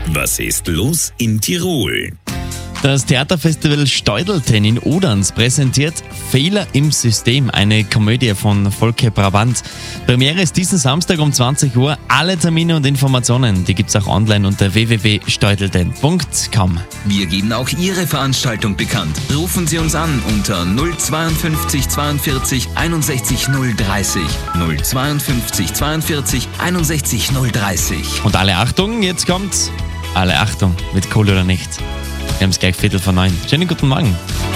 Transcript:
Was ist los in Tirol? Das Theaterfestival Steudelten in Oderns präsentiert Fehler im System, eine Komödie von Volker Brabant. Premiere ist diesen Samstag um 20 Uhr. Alle Termine und Informationen, die gibt's auch online unter www.steudelten.com. Wir geben auch Ihre Veranstaltung bekannt. Rufen Sie uns an unter 052 42 61 030. 052 42 61 030. Und alle Achtung, jetzt kommt's. Alle Achtung, mit Kohle oder nicht. Wir haben es gleich 8:45. Schönen guten Morgen.